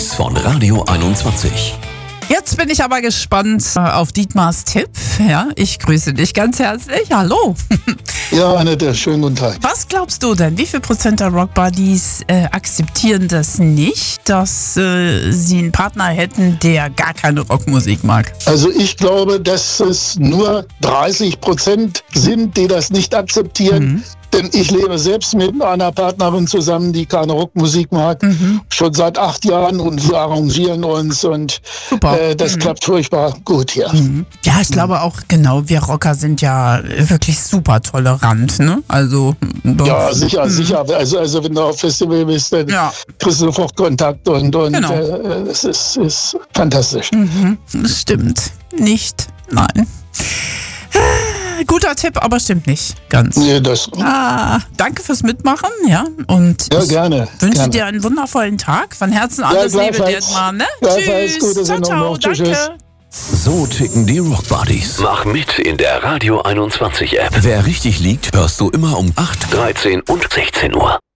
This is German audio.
Buddies von Radio 21. Jetzt bin ich aber gespannt auf Dietmars Tipp. Ja, ich grüße dich ganz herzlich. Hallo. Ja, Annette, schönen guten Tag. Was glaubst du denn? Wie viel Prozent der Rock Buddies akzeptieren das nicht, dass sie einen Partner hätten, der gar keine Rockmusik mag? Also ich glaube, dass es nur 30% sind, die das nicht akzeptieren. Denn ich lebe selbst mit einer Partnerin zusammen, die keine Rockmusik mag, schon seit 8 Jahren, und wir arrangieren uns und das klappt furchtbar gut hier. Ja, ich glaube auch, genau, wir Rocker sind ja wirklich super tolerant, ne? Also ja, sicher. Also wenn du auf Festival bist, dann kriegst du sofort Kontakt und genau. Es ist fantastisch. Das stimmt nicht, nein. Guter Tipp, aber stimmt nicht ganz. Nee, das. Danke fürs Mitmachen, ja. Und ja, gerne. Wünsche dir einen wundervollen Tag. Von Herzen alles Liebe dir, Mann, ne? Tschüss. Gute Sendung Ciao, noch. Danke. Tschüss. So ticken die Rock Buddies. Mach mit in der Radio 21 App. Wer richtig liegt, hörst du immer um 8, 13 und 16 Uhr.